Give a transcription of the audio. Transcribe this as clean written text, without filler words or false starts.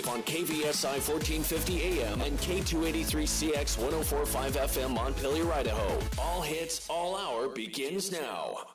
on KVSI 1450 AM and K283CX 1045 FM Montpelier, Idaho. All hits, all hour begins now.